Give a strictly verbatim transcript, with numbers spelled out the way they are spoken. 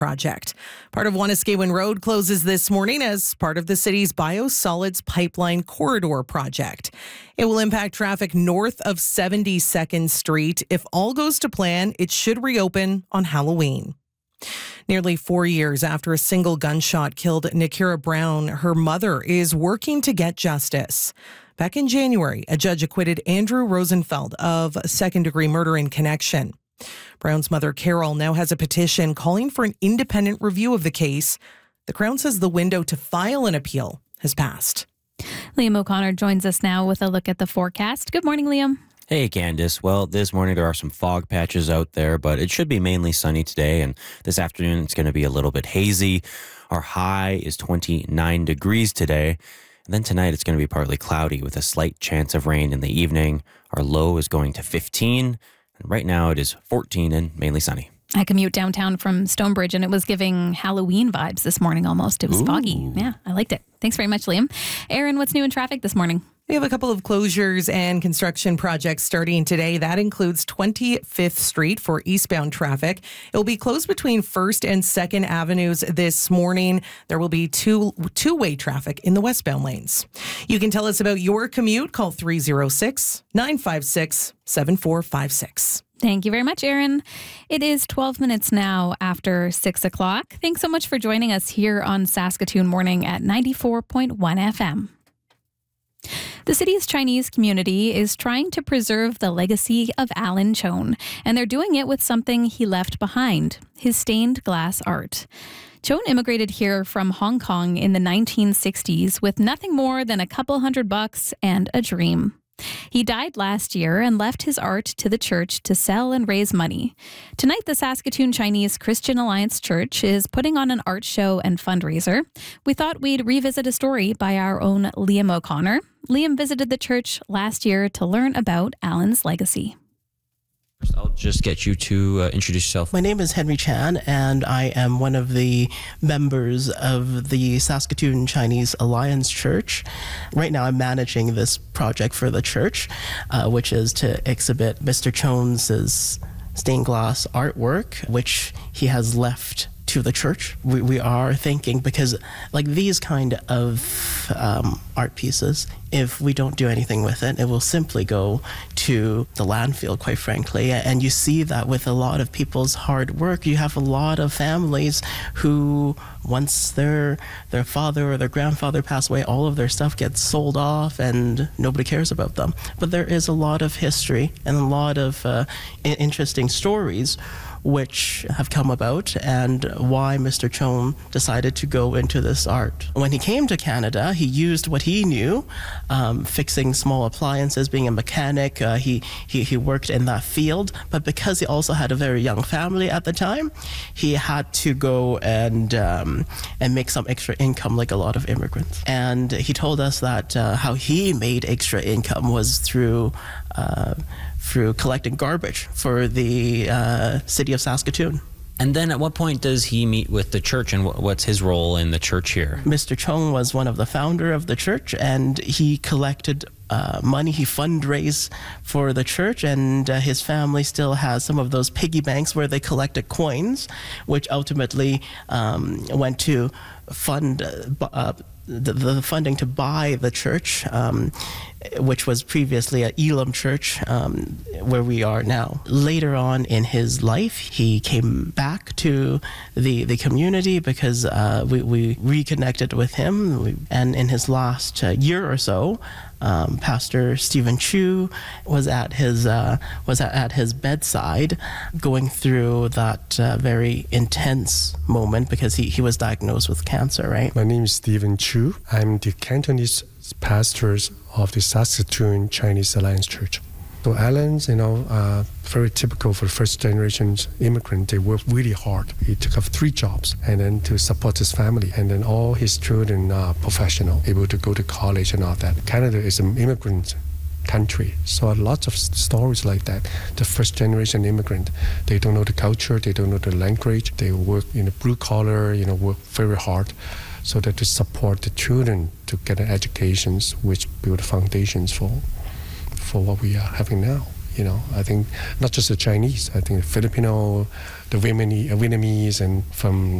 project. Part of Wanuskewin Road closes this morning as part of the city's biosolids pipeline corridor project. It will impact traffic north of seventy-second Street. If all goes to plan, it should reopen on Halloween. Nearly four years after a single gunshot killed Nakira Brown, her mother is working to get justice. Back in January, a judge acquitted Andrew Rosenfeld of second-degree murder in connection. Brown's mother, Carol, now has a petition calling for an independent review of the case. The Crown says the window to file an appeal has passed. Liam O'Connor joins us now with a look at the forecast. Good morning, Liam. Hey, Candice. Well, this morning there are some fog patches out there, but it should be mainly sunny today, and this afternoon it's going to be a little bit hazy. Our high is twenty-nine degrees today, and then tonight it's going to be partly cloudy with a slight chance of rain in the evening. Our low is going to fifteen, and right now it is fourteen and mainly sunny. I commute downtown from Stonebridge, and it was giving Halloween vibes this morning almost. It was Ooh. foggy. Yeah, I liked it. Thanks very much, Liam. Aaron, what's new in traffic this morning? We have a couple of closures and construction projects starting today. That includes twenty-fifth Street for eastbound traffic. It will be closed between first and second Avenues this morning. There will be two two-way traffic in the westbound lanes. You can tell us about your commute. Call three oh six, nine five six, seven four five six. Thank you very much, Aaron. It is twelve minutes now after six o'clock. Thanks so much for joining us here on Saskatoon Morning at ninety-four point one F M. The city's Chinese community is trying to preserve the legacy of Alan Chon, and they're doing it with something he left behind, his stained glass art. Chon immigrated here from Hong Kong in the nineteen sixties with nothing more than a couple hundred bucks and a dream. He died last year and left his art to the church to sell and raise money. Tonight, the Saskatoon Chinese Christian Alliance Church is putting on an art show and fundraiser. We thought we'd revisit a story by our own Liam O'Connor. Liam visited the church last year to learn about Alan's legacy. First, I'll just get you to uh, introduce yourself. My name is Henry Chan, and I am one of the members of the Saskatoon Chinese Alliance Church. Right now, I'm managing this project for the church, uh, which is to exhibit Mister Chon's stained glass artwork, which he has left to the church. We, we are thinking, because like these kind of um, art pieces, if we don't do anything with it, it will simply go to the landfill, quite frankly. And you see that with a lot of people's hard work. You have a lot of families who, once their their father or their grandfather passed away, all of their stuff gets sold off and nobody cares about them. But there is a lot of history and a lot of uh, interesting stories which have come about, and why Mister Chon decided to go into this art. When he came to Canada, he used what he knew, um, fixing small appliances, being a mechanic. Uh, he, he, he worked in that field, but because he also had a very young family at the time, he had to go and, um, and make some extra income like a lot of immigrants. And he told us that uh, how he made extra income was through uh, through collecting garbage for the uh, city of Saskatoon. And then at what point does he meet with the church, and what's his role in the church here? Mister Chon was one of the founder of the church, and he collected uh, money. He fundraised for the church, and uh, his family still has some of those piggy banks where they collected coins, which ultimately um, went to fund uh, uh, the, the funding to buy the church, um, which was previously at Elam Church, um, where we are now. Later on in his life, he came back to the the community because uh, we, we reconnected with him. We, and in his last uh, year or so, um, Pastor Stephen Chu was at his uh, was at, at his bedside, going through that uh, very intense moment because he, he was diagnosed with cancer. Right. My name is Stephen Chu. I'm the Cantonese pastor of the Saskatoon Chinese Alliance Church. So Alan's, you know, uh, very typical for first generation immigrant. They work really hard. He took up three jobs and then to support his family, and then all his children are professional, able to go to college and all that. Canada is an immigrant country, so lots of stories like that. The first generation immigrant, they don't know the culture, they don't know the language, they work in a blue collar, you know, work very hard, so that to support the children to get an education which build foundations for for what we are having now. You know, I think not just the Chinese, I think the Filipino, the Vietnamese, and from